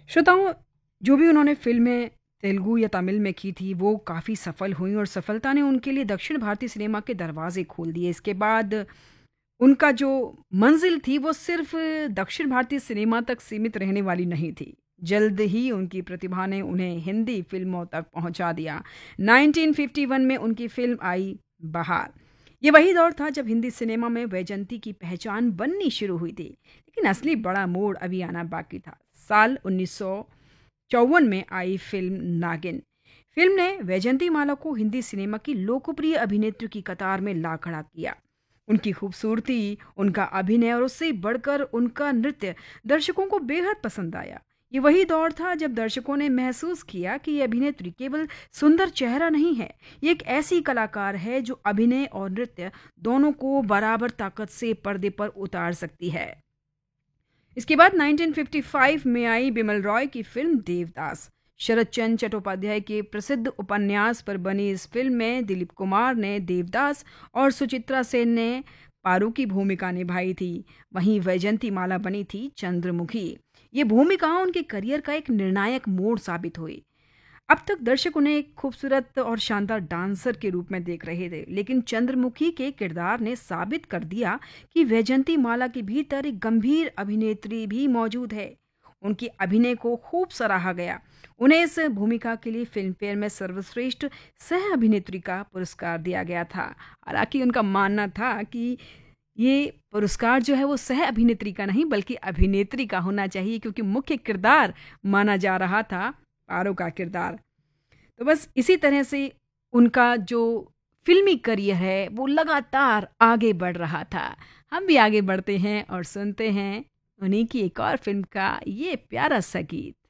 श्रोताओं, जो भी उन्होंने फ़िल्में तेलुगु या तमिल में की थी, वो काफ़ी सफल हुईं और सफलता ने उनके लिए दक्षिण भारतीय सिनेमा के दरवाज़े खोल दिए। इसके बाद उनका जो मंज़िल थी, वो सिर्फ़ दक्षिण भारतीय सिनेमा तक सीमित रहने वाली नहीं थी। जल्द ही उनकी प्रतिभा ने उन्हें हिंदी फ़िल्मों तक पहुँचा दिया। 1951 में उनकी फ़िल्म आई बहार। ये वही दौर था जब हिंदी सिनेमा में वैजयंती की पहचान बननी शुरू हुई थी। लेकिन असली बड़ा मोड़ अभी आना बाकी था। साल 1954 में आई फ़िल्म नागिन। फ़िल्म ने वैजयंतीमाला को हिंदी सिनेमा की लोकप्रिय अभिनेत्री की कतार में ला खड़ा किया। उनकी खूबसूरती, उनका अभिनय और उससे बढ़कर उनका नृत्य दर्शकों को बेहद पसंद आया। ये वही दौर था जब दर्शकों ने महसूस किया कि ये अभिनेत्री केवल सुंदर चेहरा नहीं है, ये एक ऐसी कलाकार है जो अभिनय और नृत्य दोनों को बराबर ताकत से पर्दे पर उतार सकती है। इसके बाद 1955 में आई बिमल रॉय की फिल्म देवदास। शरद चंद्र चट्टोपाध्याय के प्रसिद्ध उपन्यास पर बनी इस फिल्म में दिलीप कुमार ने देवदास और सुचित्रा सेन ने पारू की भूमिका निभाई थी। वहीं वैजयंती माला बनी थी चंद्रमुखी। ये भूमिका उनके करियर का एक निर्णायक मोड़ साबित हुई। अब तक दर्शक उन्हें एक खूबसूरत और शानदार डांसर के रूप में देख रहे थे, लेकिन चंद्रमुखी के किरदार ने साबित कर दिया कि वैजयंती माला के भीतर एक गंभीर अभिनेत्री भी मौजूद है। उनकी अभिनय को खूब सराहा गया। उन्हें इस भूमिका के लिए फिल्म फेयर में सर्वश्रेष्ठ सह अभिनेत्री का पुरस्कार दिया गया था। हालांकि उनका मानना था कि ये पुरस्कार जो है वो सह अभिनेत्री का नहीं बल्कि अभिनेत्री का होना चाहिए, क्योंकि मुख्य किरदार माना जा रहा था पारो का किरदार। तो बस इसी तरह से उनका जो फ़िल्मी करियर है वो लगातार आगे बढ़ रहा था। हम भी आगे बढ़ते हैं और सुनते हैं उन्हीं की एक और फ़िल्म का ये प्यारा सा गीत।